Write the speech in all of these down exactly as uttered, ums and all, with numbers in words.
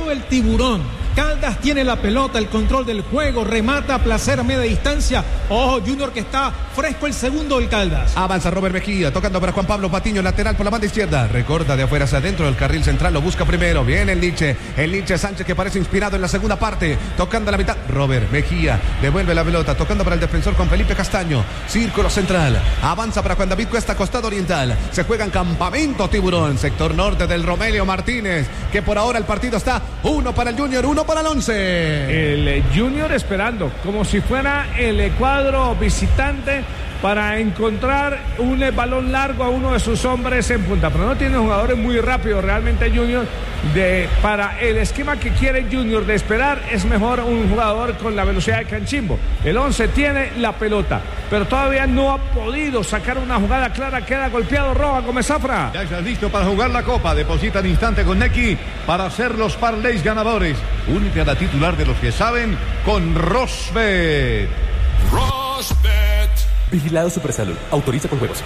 lado el Tiburón. Caldas tiene la pelota, el control del juego, remata a placer a media distancia. Ojo, Junior que está fresco, el segundo del Caldas. Avanza Robert Mejía, tocando para Juan Pablo Patiño, lateral por la banda izquierda. Recorta de afuera hacia adentro, el carril central lo busca primero. Viene el Nietzsche, el Nietzsche Sánchez que parece inspirado en la segunda parte. Tocando a la mitad, Robert Mejía, devuelve la pelota, tocando para el defensor con Felipe Castaño. Círculo central, avanza para Juan David Cuesta, costado oriental. Se juega en Campamento Tiburón, sector norte del Romelio Martínez, que por ahora el partido está uno para el Junior, uno para el once. El Junior esperando, como si fuera el cuadro visitante, para encontrar un balón largo a uno de sus hombres en punta, pero no tiene jugadores muy rápidos realmente Junior. De, para el esquema que quiere Junior de esperar, es mejor un jugador con la velocidad de Canchimbo. El once tiene la pelota, pero todavía no ha podido sacar una jugada clara. Queda golpeado Roa Gómez Zafra. Ya estás listo para jugar la Copa. Deposita al instante con Nequi para hacer los parlays ganadores. Única la titular de los que saben con Rosbet. Rosbet. Vigilado Supersalud. Autoriza con juegos.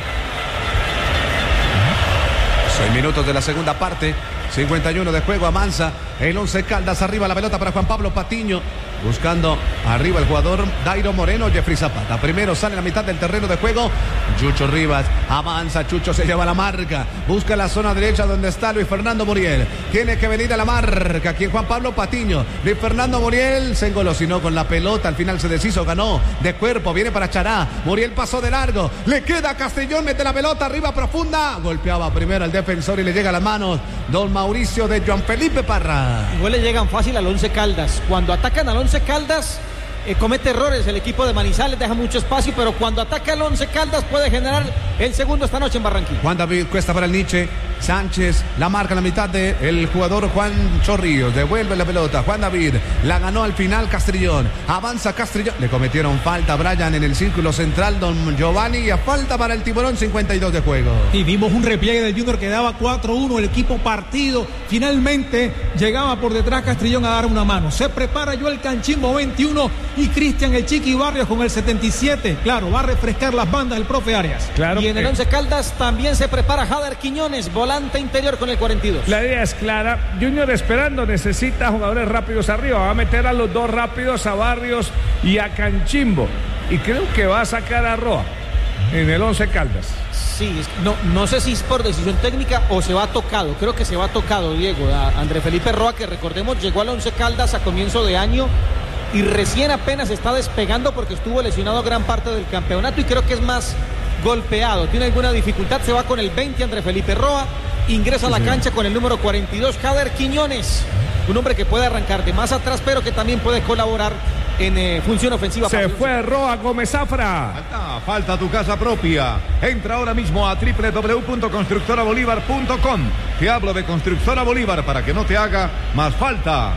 Seis minutos de la segunda parte. cincuenta y uno de juego, avanza el once Caldas, arriba la pelota para Juan Pablo Patiño, buscando arriba el jugador Dairo Moreno. Jeffrey Zapata primero sale a la mitad del terreno de juego. Chucho Rivas avanza, Chucho se lleva la marca, busca la zona derecha donde está Luis Fernando Muriel, tiene que venir a la marca aquí Juan Pablo Patiño. Luis Fernando Muriel se engolosinó con la pelota, al final se deshizo, ganó de cuerpo, viene para Chará, Muriel pasó de largo, le queda a Castellón, mete la pelota arriba profunda, golpeaba primero al defensor y le llega a las manos don Mauricio de Juan Felipe Parra. Igual le llegan fácil al once Caldas. Cuando atacan al once Caldas, eh, comete errores el equipo de Manizales, deja mucho espacio, pero cuando ataca al once Caldas puede generar el segundo esta noche en Barranquilla. Juan David Cuesta para el Nietzsche, Sánchez la marca en la mitad del jugador Juan Chorrillos, devuelve la pelota, Juan David la ganó al final Castrillón, avanza Castrillón, le cometieron falta a Brian en el círculo central, don Giovanni, y a falta para el Tiburón, cincuenta y dos de juego. Y vimos un repliegue del Junior que daba cuatro uno, el equipo partido, finalmente llegaba por detrás Castrillón a dar una mano, se prepara Joel Canchimbo veintiuno y Cristian el Chiqui Barrios con el setenta y siete, claro, va a refrescar las bandas el profe Arias. Claro, y en el once Caldas también se prepara Jader Quiñones, volante interior con el cuarenta y dos. La idea es clara, Junior esperando, necesita jugadores rápidos arriba, va a meter a los dos rápidos, a Barrios y a Canchimbo, y creo que va a sacar a Roa en el once Caldas. Sí, no, no sé si es por decisión técnica o se va tocado, creo que se va tocado, Diego, a André Felipe Roa, que recordemos llegó al once Caldas a comienzo de año y recién apenas está despegando porque estuvo lesionado gran parte del campeonato y creo que es más golpeado, tiene alguna dificultad, se va con el veinte André Felipe Roa, ingresa sí, a la cancha con el número cuarenta y dos Jader Quiñones, un hombre que puede arrancar de más atrás pero que también puede colaborar en eh, función ofensiva. Se fue Roa Gómez Zafra. Falta, falta tu casa propia. Entra ahora mismo a doble u doble u doble u punto constructora bolívar punto com. Te hablo de Constructora Bolívar para que no te haga más falta.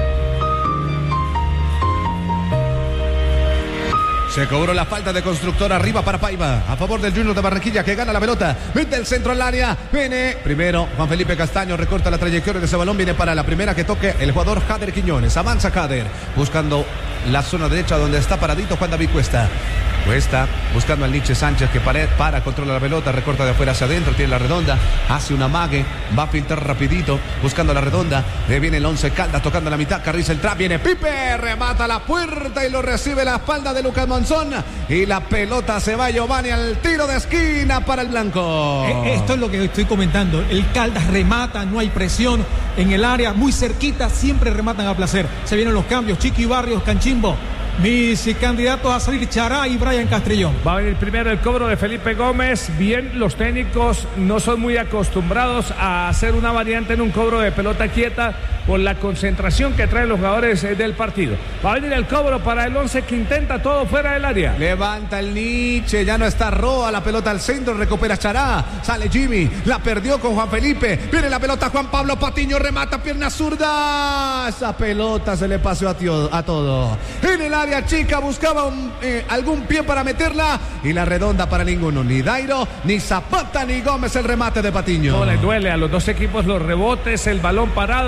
Se cobró la falta de Constructora, arriba para Paiva, a favor del Junior de Barranquilla que gana la pelota, mete el centro al área, viene primero Juan Felipe Castaño, recorta la trayectoria de ese balón, viene para la primera que toque el jugador Jader Quiñones, avanza Jader, buscando la zona derecha donde está paradito Juan David Cuesta. Cuesta buscando al Nietzsche Sánchez que para, para, controla la pelota, recorta de afuera hacia adentro, tiene la redonda, hace una mague, va a filtrar rapidito, buscando la redonda, le viene el once Caldas tocando la mitad, carriza el trap, viene Pipe, remata la puerta y lo recibe la espalda de Lucas Monzón y la pelota se va Giovanni al tiro de esquina para el blanco. Esto es lo que estoy comentando, el Caldas remata, no hay presión en el área, muy cerquita, siempre rematan a placer, se vienen los cambios, Chiqui Barrios, Canchimbo. Mis candidatos a salir, Chará y Brian Castrillón. Va a venir primero el cobro de Felipe Gómez. Bien, los técnicos no son muy acostumbrados a hacer una variante en un cobro de pelota quieta por la concentración que traen los jugadores del partido. Va a venir el cobro para el once que intenta todo fuera del área. Levanta el Nietzsche, ya no está Roa, la pelota al centro, recupera Chará, sale Jimmy, la perdió con Juan Felipe, viene la pelota Juan Pablo Patiño, remata pierna zurda, esa pelota se le pasó a, tío, a todo. En el área chica buscaba un, eh, algún pie para meterla y la redonda para ninguno, ni Dairo, ni Zapata, ni Gómez, el remate de Patiño. No le duele a los dos equipos los rebotes, el balón parado, Patiño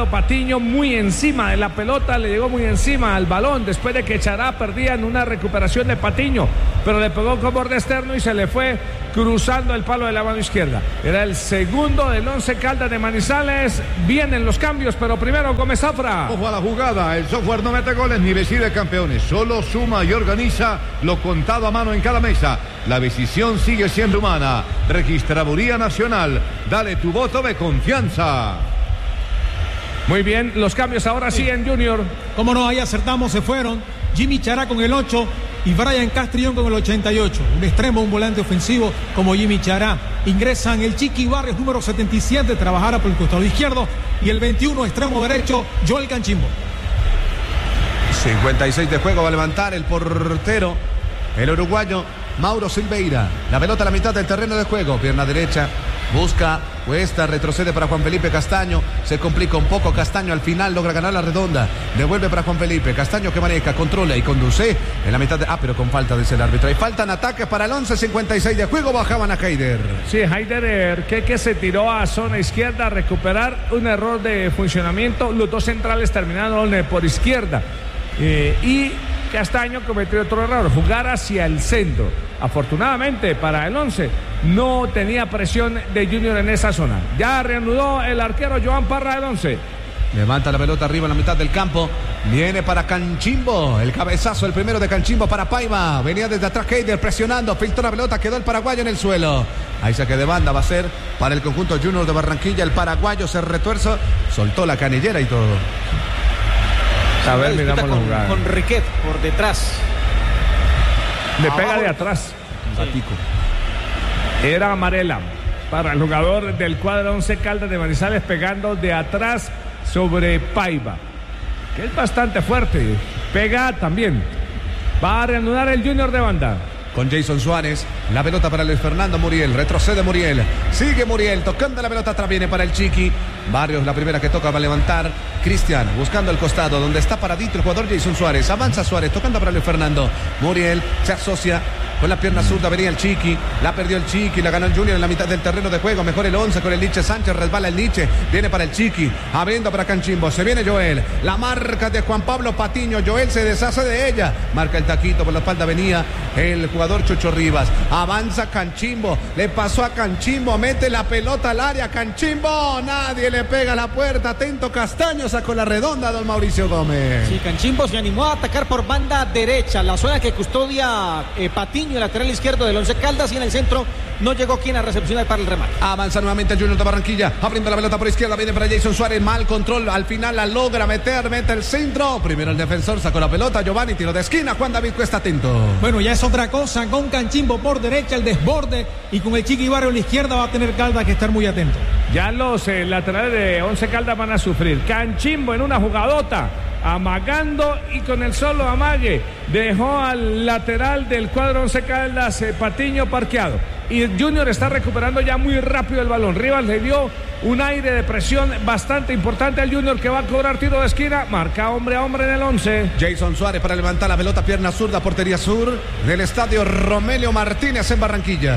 Patiño muy encima de la pelota, le llegó muy encima al balón después de que Chará perdía en una recuperación de Patiño, pero le pegó con borde externo y se le fue cruzando el palo de la mano izquierda. Era el segundo del Once Caldas de Manizales. Vienen los cambios, pero primero Gómez Zafra. Ojo a la jugada, el software no mete goles ni decide campeones, solo suma y organiza lo contado a mano en cada mesa. La decisión sigue siendo humana. Registraduría Nacional, dale tu voto de confianza. Muy bien, los cambios ahora sí en Junior. Cómo no, ahí acertamos, se fueron Jimmy Chará con el ocho y Brian Castrillón con el ochenta y ocho. Un extremo, un volante ofensivo como Jimmy Chará. Ingresan el Chiqui Barrios, número setenta y siete, trabajará por el costado izquierdo, y el veintiuno, extremo derecho, Joel Canchimbo. cincuenta y seis de juego, va a levantar el portero, el uruguayo Mauro Silveira. La pelota a la mitad del terreno de juego, pierna derecha, busca, cuesta, retrocede para Juan Felipe Castaño, se complica un poco, Castaño al final logra ganar la redonda, devuelve para Juan Felipe, Castaño que maneja, controla y conduce en la mitad de... Ah, pero con falta, dice el árbitro, y faltan ataques para el once, cincuenta y seis de juego, bajaban a Heider. Sí, Heider que, que se tiró a zona izquierda a recuperar un error de funcionamiento, los dos centrales terminaron por izquierda, eh, y Castaño cometió otro error, jugar hacia el centro. Afortunadamente para el once no tenía presión de Junior en esa zona. Ya reanudó el arquero Joan Parra del once. Levanta la pelota arriba en la mitad del campo. Viene para Canchimbo. El cabezazo, el primero de Canchimbo para Paiva. Venía desde atrás Heider presionando. Filtró la pelota. Quedó el paraguayo en el suelo. Ahí saque de banda va a ser para el conjunto Junior de Barranquilla. El paraguayo se retuerza. Soltó la canillera y todo. A ver, miramos la con, jugada. con Riquet por detrás. Le pega de atrás. Sí. Era Amarela para el jugador del cuadro Once Caldas de Manizales, pegando de atrás sobre Paiva, que es bastante fuerte. Pega también. Va a reanudar el Junior de banda. Con Jason Suárez, la pelota para Luis Fernando Muriel, retrocede Muriel, sigue Muriel, tocando la pelota atrás, viene para el Chiqui Barrios, la primera que toca va a levantar Cristian, buscando el costado, donde está paradito el jugador Jason Suárez, avanza Suárez, tocando para Luis Fernando Muriel, se asocia con la pierna zurda, venía el Chiqui, la perdió el Chiqui, la ganó el Junior en la mitad del terreno de juego, mejor el once con el Liche Sánchez, resbala el Liche, viene para el Chiqui, abriendo para Canchimbo, se viene Joel, la marca de Juan Pablo Patiño, Joel se deshace de ella, marca el taquito, por la espalda venía el jugador Chucho Rivas, avanza Canchimbo, le pasó a Canchimbo, mete la pelota al área, Canchimbo, nadie le pega a la puerta, atento Castaño, sacó la redonda don Mauricio Gómez. Sí, Canchimbo se animó a atacar por banda derecha, la zona que custodia eh, Patiño, el lateral izquierdo del Once Caldas, y en el centro no llegó quien a recepcionar para el remate. Avanza nuevamente el Junior de Barranquilla, abriendo la pelota por izquierda, viene para Jason Suárez, mal control, al final la logra meter, mete el centro, primero el defensor sacó la pelota, Giovanni, tiro de esquina, Juan David Cuesta atento. Bueno, ya es otra cosa, con Canchimbo por derecha, el desborde, y con el Chiqui Barrio a la izquierda va a tener Caldas que estar muy atento. Ya los eh, laterales de Once Caldas van a sufrir. Canchimbo en una jugadota, amagando y con el solo amague dejó al lateral del cuadro Once Caldas eh, Patiño parqueado, y Junior está recuperando ya muy rápido el balón. Rivas le dio un aire de presión bastante importante al Junior, que va a cobrar tiro de esquina, marca hombre a hombre en el once. Jason Suárez para levantar la pelota, pierna zurda, portería sur del estadio Romelio Martínez en Barranquilla.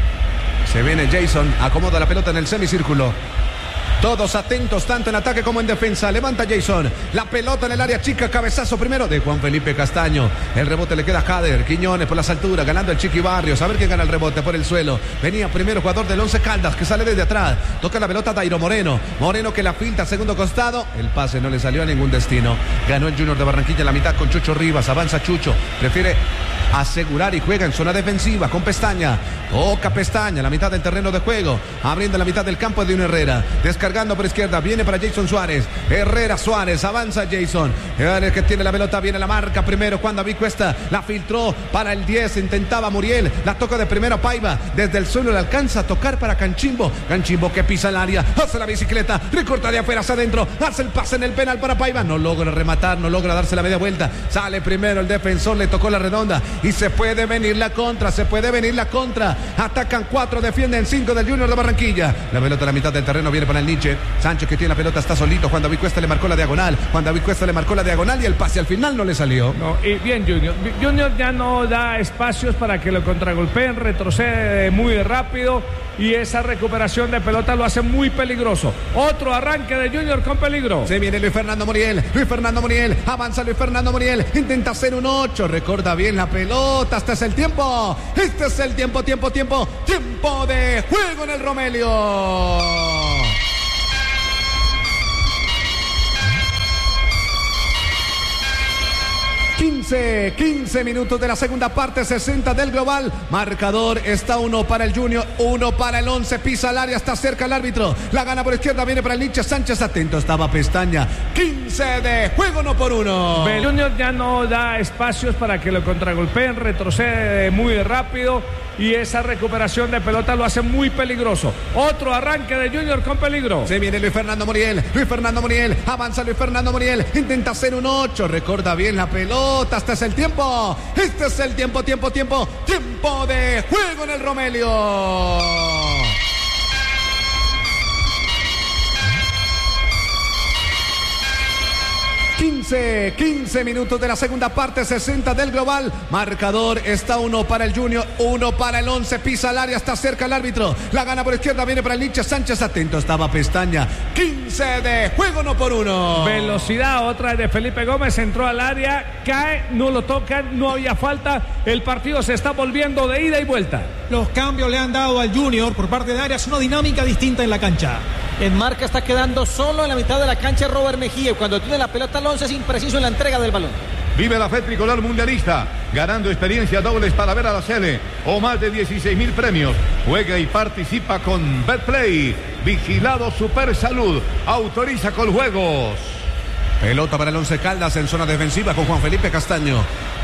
Se viene Jason, acomoda la pelota en el semicírculo. Todos atentos, tanto en ataque como en defensa. Levanta Jason, la pelota en el área chica, cabezazo primero de Juan Felipe Castaño. El rebote le queda a Jader, Quiñones por las alturas, ganando el Chiqui Barrios. A ver quién gana el rebote por el suelo. Venía primero jugador del Once Caldas, que sale desde atrás. Toca la pelota Dairo Moreno. Moreno que la filtra, segundo costado. El pase no le salió a ningún destino. Ganó el Junior de Barranquilla en la mitad con Chucho Rivas. Avanza Chucho, prefiere asegurar y juega en zona defensiva con Pestaña. Toca Pestaña, la mitad del terreno de juego, abriendo la mitad del campo de un Herrera, descargando por izquierda, viene para Jason Suárez, Herrera Suárez, avanza Jason, el que tiene la pelota, viene la marca primero, Juan David Cuesta, la filtró para el diez, intentaba Muriel, la toca de primero Paiva, desde el suelo le alcanza a tocar para Canchimbo, Canchimbo que pisa el área, hace la bicicleta, recorta de afuera hacia adentro, hace el pase en el penal para Paiva, no logra rematar, no logra darse la media vuelta, sale primero el defensor, le tocó la redonda, y se puede venir la contra, se puede venir la contra, atacan cuatro, defienden cinco del Junior de Barranquilla, la pelota a la mitad del terreno, viene para el Nietzsche, Nietzsche. Sánchez que tiene la pelota, está solito. Juan David Cuesta le marcó la diagonal. Juan David Cuesta le marcó la diagonal y el pase al final no le salió. No, y bien, Junior. Junior ya no da espacios para que lo contragolpeen, retrocede muy rápido y esa recuperación de pelota lo hace muy peligroso. Otro arranque de Junior con peligro. Se viene Luis Fernando Muriel. Luis Fernando Muriel. Avanza Luis Fernando Muriel. Intenta hacer un ocho. Recorta bien la pelota. Este es el tiempo. Este es el tiempo, tiempo, tiempo. Tiempo de juego en el Romelio. quince, quince minutos de la segunda parte, sesenta del global. Marcador está uno para el Junior, uno para el once. Pisa el área, está cerca el árbitro. La gana por izquierda, viene para el Nietzsche. Sánchez atento, estaba Pestaña. quince de juego, no por uno. El Junior ya no da espacios para que lo contragolpeen, retrocede muy rápido y esa recuperación de pelota lo hace muy peligroso. Otro arranque de Junior con peligro. Se viene Luis Fernando Muriel. Luis Fernando Muriel. Avanza Luis Fernando Muriel. Intenta hacer un ocho. Recorta bien la pelota. Este es el tiempo. Este es el tiempo, tiempo, tiempo. Tiempo de juego en el Romelio. quince, quince minutos de la segunda parte, sesenta del global. Marcador está uno para el Junior, uno para el once. Pisa el área, está cerca el árbitro. La gana por izquierda, viene para el Nietzsche. Sánchez atento, estaba Pestaña. quince de juego, no por uno. Velocidad, otra de Felipe Gómez. Entró al área, cae, no lo tocan, no había falta. El partido se está volviendo de ida y vuelta. Los cambios le han dado al Junior por parte de Arias una dinámica distinta en la cancha. En marca está quedando solo en la mitad de la cancha Robert Mejía. Cuando tiene la pelota al once es impreciso en la entrega del balón. Vive la fe tricolor mundialista, ganando experiencia dobles para ver a la sede o más de dieciséis mil premios. Juega y participa con Betplay. Vigilado Super Salud. Autoriza con juegos. Pelota para el Once Caldas en zona defensiva con Juan Felipe Castaño.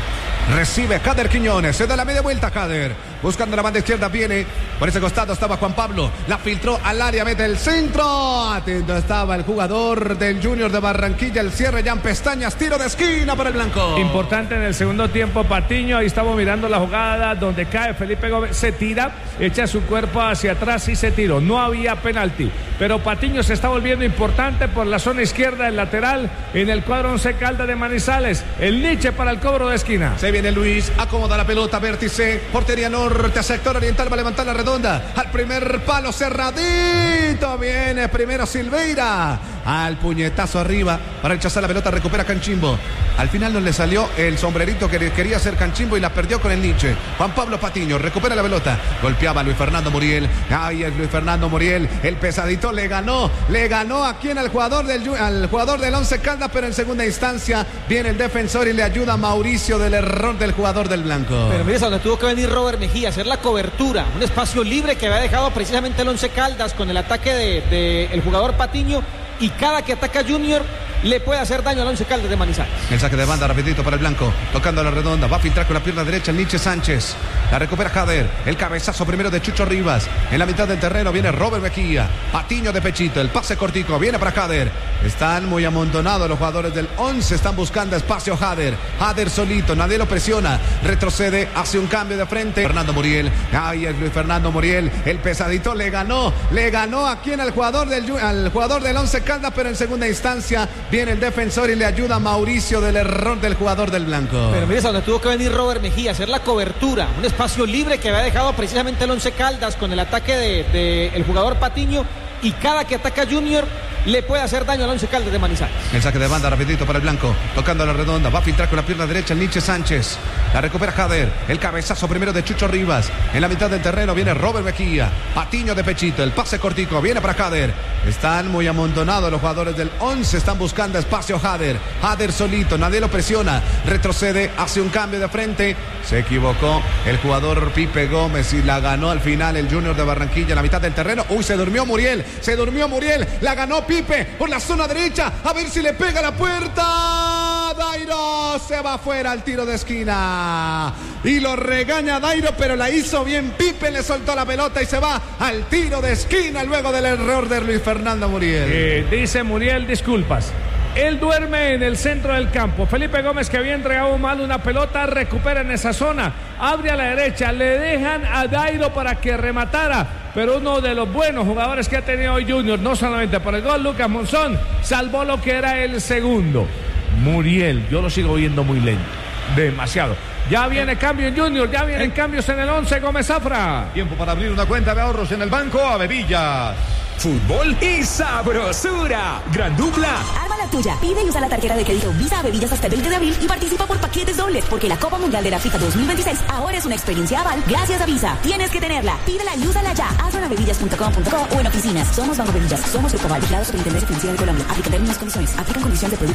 Recibe Kader Quiñones, se da la media vuelta Kader, buscando la banda izquierda, viene, por ese costado estaba Juan Pablo, la filtró al área, mete el centro, atento estaba el jugador del Junior de Barranquilla, el cierre, Jan Pestañas, tiro de esquina para el blanco. Importante en el segundo tiempo, Patiño, ahí estamos mirando la jugada donde cae Felipe Gómez, se tira, echa su cuerpo hacia atrás y se tiró, no había penalti, pero Patiño se está volviendo importante por la zona izquierda, el lateral, en el cuadro Once Caldas de Manizales, el Nietzsche para el cobro de esquina. Se viene Luis, acomoda la pelota, vértice, portería norte, sector oriental, va a levantar la redonda, al primer palo, cerradito, viene primero Silveira, al puñetazo arriba, para rechazar la pelota, recupera Canchimbo, al final no le salió el sombrerito que quería hacer Canchimbo y la perdió con el Nietzsche. Juan Pablo Patiño, recupera la pelota, golpeaba a Luis Fernando Muriel, ay es Luis Fernando Muriel, el pesadito le ganó, le ganó aquí en el jugador del, al jugador del Once Caldas, pero en segunda instancia viene el defensor y le ayuda a Mauricio del error del jugador del blanco. Pero mire, donde tuvo que venir Robert Mejía, hacer la cobertura, un espacio libre que había dejado precisamente el Once Caldas con el ataque de, de el jugador Patiño, y cada que ataca Junior le puede hacer daño al Once Caldas de Manizales. El saque de banda rapidito para el blanco, tocando la redonda, va a filtrar con la pierna derecha el Nietzsche Sánchez, la recupera Jader, el cabezazo primero de Chucho Rivas, en la mitad del terreno viene Robert Mejía, Patiño de pechito, el pase cortico, viene para Jader, están muy amontonados los jugadores del once, están buscando espacio Jader, Jader solito, nadie lo presiona, retrocede, hace un cambio de frente, Fernando Muriel, ay es Luis Fernando Muriel, el pesadito le ganó, le ganó aquí en el jugador del, al jugador del Once Caldas, pero en segunda instancia viene el defensor y le ayuda a Mauricio del error del jugador del blanco. Pero mire, donde tuvo que venir Robert Mejía, hacer la cobertura, un espacio libre que había dejado precisamente el Once Caldas con el ataque de, de el jugador Patiño, y cada que ataca Junior le puede hacer daño al Once Caldas de Manizales. El saque de banda rapidito para el blanco, tocando la redonda, va a filtrar con la pierna derecha el Nietzsche Sánchez, la recupera Jader, el cabezazo primero de Chucho Rivas, en la mitad del terreno viene Robert Mejía, Patiño de pechito, el pase cortico, viene para Jader, están muy amontonados los jugadores del once, están buscando espacio Jader, Jader solito, nadie lo presiona, retrocede, hace un cambio de frente, se equivocó el jugador Pipe Gómez y la ganó al final el Junior de Barranquilla en la mitad del terreno, uy se durmió Muriel, se durmió Muriel, la ganó Pipe Pipe por la zona derecha, a ver si le pega la puerta. Dairo se va afuera al tiro de esquina y lo regaña Dairo, pero la hizo bien Pipe, le soltó la pelota y se va al tiro de esquina luego del error de Luis Fernando Muriel. Eh, dice Muriel, disculpas. Él duerme en el centro del campo. Felipe Gómez, que había entregado mal una pelota, recupera en esa zona, abre a la derecha, le dejan a Dairo para que rematara. pero uno de los buenos jugadores que ha tenido hoy Junior, no solamente por el gol, Lucas Monzón salvó lo que era el segundo. Muriel, yo lo sigo viendo muy lento, demasiado. Ya viene cambio en Junior, ya vienen cambios en el once, Gómez Zafra. Tiempo para abrir una cuenta de ahorros en el banco Avevillas. Fútbol y sabrosura. Gran dupla. Arma la tuya. Pide y usa la tarjeta de crédito Visa Avevillas hasta el veinte de abril y participa por paquetes dobles, porque la Copa Mundial de la FIFA dos mil veintiséis ahora es una experiencia aval gracias a Visa. Tienes que tenerla. Pídela y úsala ya. Hazlo en avevillas punto com punto co o en oficinas. Somos Banco Avevillas. Somos Grupo Aval, vigilado Superintendencia Financiera de Colombia. Aplica términos y condiciones. Aplican condiciones de producto.